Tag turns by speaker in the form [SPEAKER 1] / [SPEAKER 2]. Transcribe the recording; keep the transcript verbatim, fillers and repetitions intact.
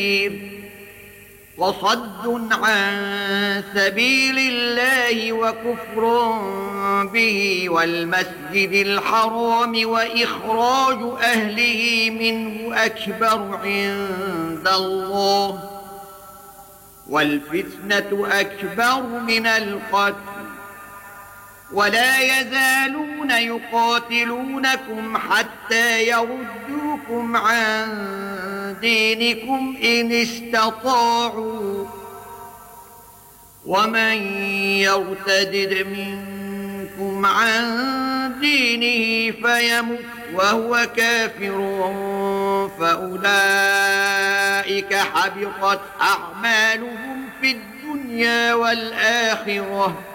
[SPEAKER 1] وصد عن سبيل الله وكفر به والمسجد الحرام وإخراج أهله منه أكبر عند الله والفتنة أكبر من القتل ولا يزالون يقاتلونكم حتى يردوكم عن دينكم إن استطاعوا ومن يرتدد منكم عن دينه فيمت وهو كافر فأولئك حبطت أعمالهم في الدنيا والآخرة